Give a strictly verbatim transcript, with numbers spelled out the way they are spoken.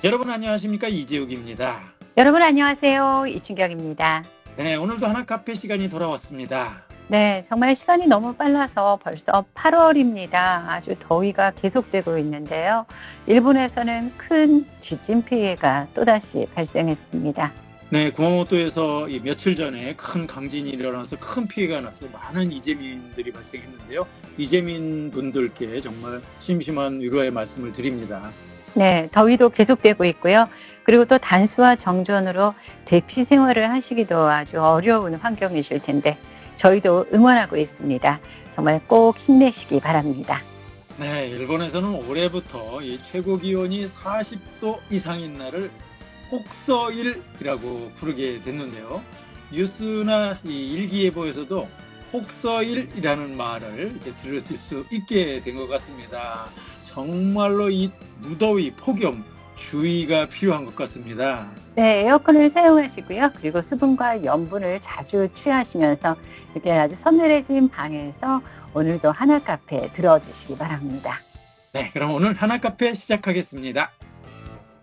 여러분 안녕하십니까? 이재욱입니다. 여러분 안녕하세요. 이춘경입니다. 네, 오늘도 하나카페 시간이 돌아왔습니다. 네, 정말 시간이 너무 빨라서 벌써 팔월입니다. 아주 더위가 계속되고 있는데요. 일본에서는 큰 지진 피해가 또다시 발생했습니다. 네, 구마모토에서 이 며칠 전에 큰 강진이 일어나서 큰 피해가 나서 많은 이재민들이 발생했는데요. 이재민 분들께 정말 심심한 위로의 말씀을 드립니다. 네, 더위도 계속되고 있고요. 그리고 또 단수와 정전으로 대피 생활을 하시기도 아주 어려운 환경이실 텐데 저희도 응원하고 있습니다. 정말 꼭 힘내시기 바랍니다. 네, 일본에서는 올해부터 이 최고 기온이 사십 도 이상인 날을 혹서일이라고 부르게 됐는데요. 뉴스나 이 일기예보에서도 혹서일이라는 말을 이제 들을 수 있게 된 것 같습니다. 정말로 이 무더위, 폭염, 주의가 필요한 것 같습니다. 네, 에어컨을 사용하시고요. 그리고 수분과 염분을 자주 취하시면서 이렇게 아주 서늘해진 방에서 오늘도 하나카페 들어주시기 바랍니다. 네, 그럼 오늘 하나카페 시작하겠습니다.